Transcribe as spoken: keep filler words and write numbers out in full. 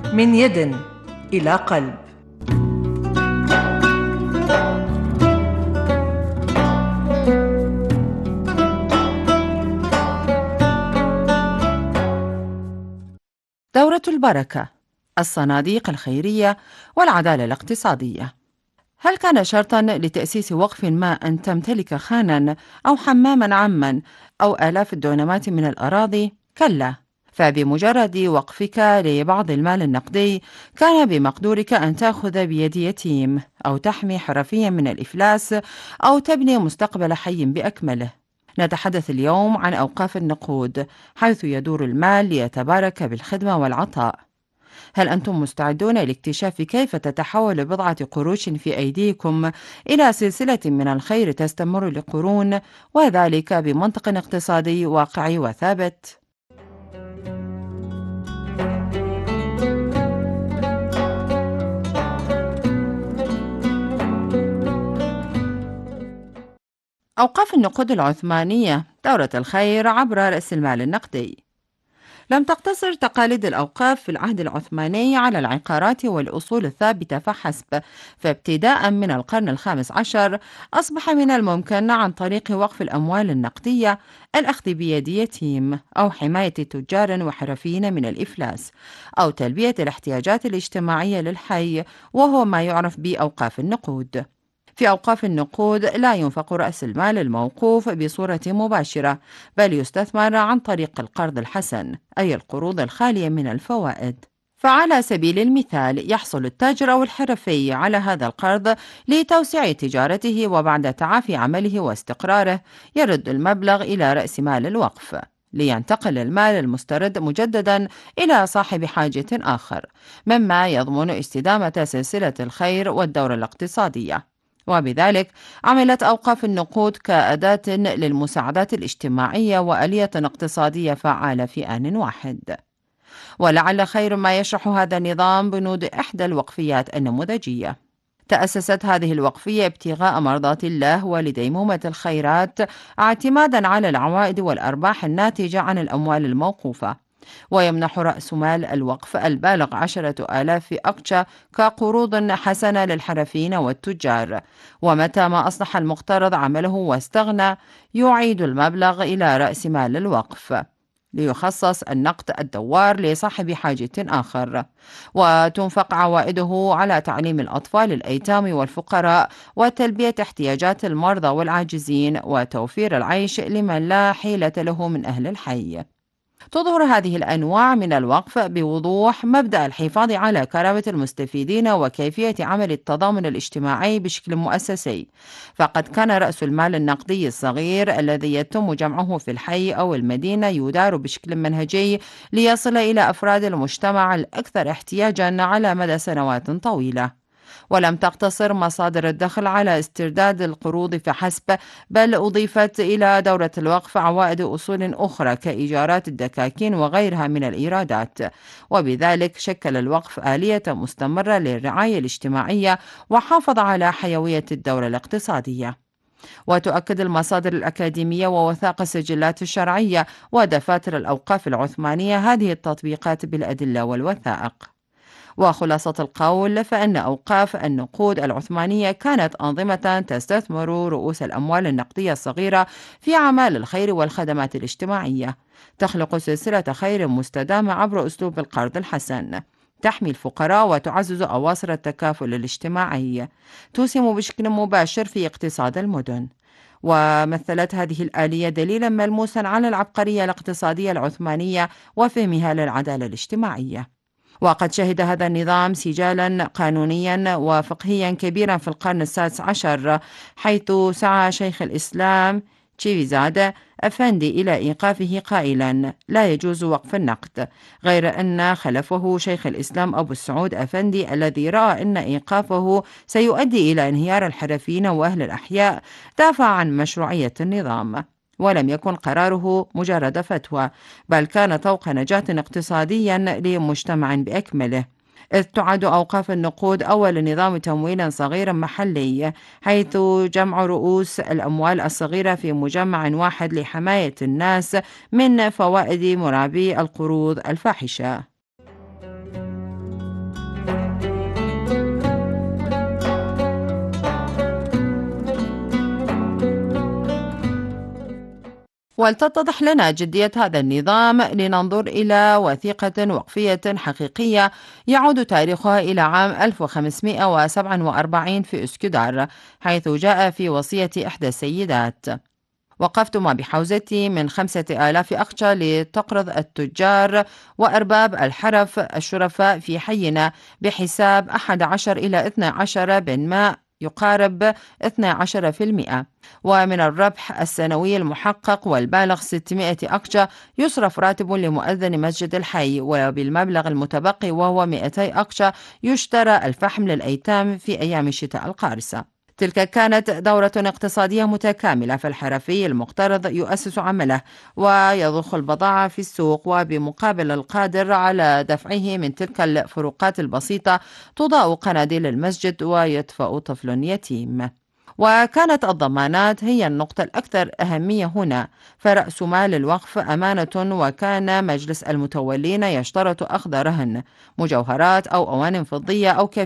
من يد إلى قلب. دورة البركة، الصناديق الخيرية والعدالة الاقتصادية. هل كان شرطا لتأسيس وقف ما أن تمتلك خانا أو حماما عاما أو آلاف الدونمات من الأراضي؟ كلا، فبمجرد وقفك لبعض المال النقدي كان بمقدورك أن تأخذ بيد يتيم أو تحمي حرفيا من الإفلاس أو تبني مستقبل حي بأكمله. نتحدث اليوم عن أوقاف النقود، حيث يدور المال ليتبارك بالخدمة والعطاء. هل أنتم مستعدون لاكتشاف كيف تتحول بضعة قروش في أيديكم إلى سلسلة من الخير تستمر لقرون، وذلك بمنطق اقتصادي واقعي وثابت؟ أوقاف النقود العثمانية، دورة الخير عبر رأس المال النقدي. لم تقتصر تقاليد الأوقاف في العهد العثماني على العقارات والأصول الثابتة فحسب، فابتداء من القرن الخامس عشر أصبح من الممكن عن طريق وقف الأموال النقدية الأخذ بيد يتيم أو حماية تجار وحرفيين من الإفلاس أو تلبية الاحتياجات الاجتماعية للحي، وهو ما يعرف بأوقاف النقود. في أوقاف النقود لا ينفق رأس المال الموقوف بصورة مباشرة، بل يستثمر عن طريق القرض الحسن، أي القروض الخالية من الفوائد. فعلى سبيل المثال يحصل التاجر أو الحرفي على هذا القرض لتوسيع تجارته، وبعد تعافي عمله واستقراره يرد المبلغ إلى رأس مال الوقف، لينتقل المال المسترد مجددا إلى صاحب حاجة آخر، مما يضمن استدامة سلسلة الخير والدورة الاقتصادية. وبذلك عملت أوقاف النقود كأداة للمساعدات الاجتماعية وآلية اقتصادية فعالة في آن واحد. ولعل خير ما يشرح هذا النظام بنود إحدى الوقفيات النموذجية. تأسست هذه الوقفية ابتغاء مرضات الله ولديمومة الخيرات، اعتمادا على العوائد والأرباح الناتجة عن الأموال الموقوفة. ويمنح رأس مال الوقف البالغ عشرة آلاف أكتشا كقروض حسنة للحرفيين والتجار، ومتى ما أصلح المقترض عمله واستغنى يعيد المبلغ إلى رأس مال الوقف، ليخصص النقد الدوار لصاحب حاجة آخر، وتنفق عوائده على تعليم الأطفال الأيتام والفقراء وتلبية احتياجات المرضى والعاجزين وتوفير العيش لمن لا حيلة له من أهل الحي. تظهر هذه الأنواع من الوقف بوضوح مبدأ الحفاظ على كرامة المستفيدين وكيفية عمل التضامن الاجتماعي بشكل مؤسسي. فقد كان رأس المال النقدي الصغير الذي يتم جمعه في الحي أو المدينة يدار بشكل منهجي ليصل إلى أفراد المجتمع الأكثر احتياجا على مدى سنوات طويلة. ولم تقتصر مصادر الدخل على استرداد القروض فحسب، بل أضيفت إلى دورة الوقف عوائد أصول أخرى كإيجارات الدكاكين وغيرها من الإيرادات، وبذلك شكل الوقف آلية مستمرة للرعاية الاجتماعية وحافظ على حيوية الدورة الاقتصادية. وتؤكد المصادر الأكاديمية ووثائق السجلات الشرعية ودفاتر الأوقاف العثمانية هذه التطبيقات بالأدلة والوثائق. وخلاصة القول فإن أوقاف النقود العثمانية كانت أنظمة تستثمر رؤوس الأموال النقدية الصغيرة في أعمال الخير والخدمات الاجتماعية، تخلق سلسلة خير مستدامة عبر أسلوب القرض الحسن، تحمي الفقراء وتعزز أواصر التكافل الاجتماعي، تسهم بشكل مباشر في اقتصاد المدن. ومثلت هذه الآلية دليلا ملموسا على العبقرية الاقتصادية العثمانية وفهمها للعدالة الاجتماعية. وقد شهد هذا النظام سجالا قانونيا وفقهيا كبيرا في القرن السادس عشر، حيث سعى شيخ الإسلام تشيفيزاد أفندي إلى إيقافه قائلا: لا يجوز وقف النقد، غير أن خلفه شيخ الإسلام أبو السعود أفندي الذي رأى أن إيقافه سيؤدي إلى انهيار الحرفيين وأهل الأحياء دافع عن مشروعية النظام. ولم يكن قراره مجرد فتوى، بل كان طوق نجاة اقتصاديا لمجتمع بأكمله، إذ تعد أوقاف النقود أول نظام تمويل صغير محلي، حيث جمع رؤوس الأموال الصغيرة في مجمع واحد لحماية الناس من فوائد مرابي القروض الفاحشة. ولتتضح لنا جدية هذا النظام لننظر إلى وثيقة وقفية حقيقية يعود تاريخها إلى عام ألف وخمسمائة وسبعة وأربعين في أسكندر، حيث جاء في وصية إحدى السيدات: وقفت ما بحوزتي من خمسة آلاف أقشة لتقرض التجار وأرباب الحرف الشرفاء في حينا بحساب أحد عشر إلى اثني عشر بنماء يقارب اثني عشر بالمئة، ومن الربح السنوي المحقق والبالغ ستمائة أقشة يصرف راتب لمؤذن مسجد الحي، وبالمبلغ المتبقي وهو مئتي أقشة يشترى الفحم للأيتام في أيام الشتاء القارصة. تلك كانت دورة اقتصادية متكاملة، فالحرفي المقترض يؤسس عمله ويضخ البضاعة في السوق، وبمقابل القادر على دفعه من تلك الفروقات البسيطة تضاء قناديل المسجد ويطفأ طفل يتيم. وكانت الضمانات هي النقطة الأكثر أهمية هنا، فرأس مال الوقف أمانة، وكان مجلس المتولين يشترط أخذ رهن مجوهرات أو أواني فضية أو